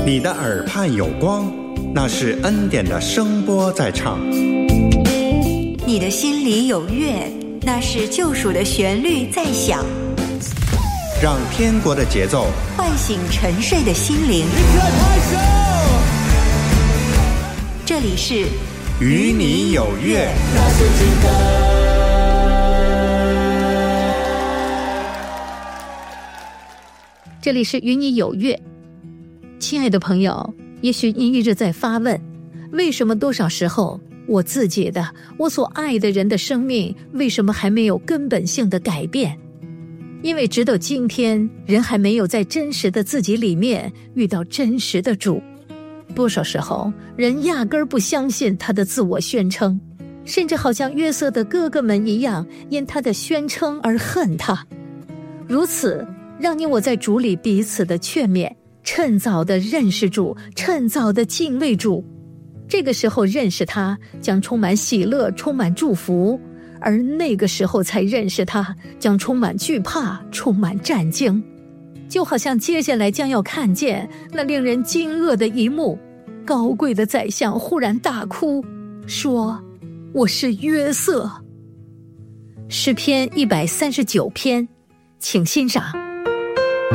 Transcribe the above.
你的耳畔有光，那是恩典的声波在唱。 你的心里有乐，那是救赎的旋律在响。 让天国的节奏唤醒沉睡的心灵。这里是与你有约。 这里是与你有约。亲爱的朋友，也许你一直在发问，为什么多少时候我自己的，我所爱的人的生命为什么还没有根本性的改变？因为直到今天，人还没有在真实的自己里面遇到真实的主。多少时候，人压根儿不相信他的自我宣称，甚至好像约瑟的哥哥们一样，因他的宣称而恨他。如此，让你我在主里彼此的劝勉，趁早的认识主，趁早的敬畏主。这个时候认识他，将充满喜乐，充满祝福；而那个时候才认识他，将充满惧怕，充满战惊。就好像接下来将要看见那令人惊愕的一幕，高贵的宰相忽然大哭，说：“我是约瑟。”诗篇139篇，请欣赏。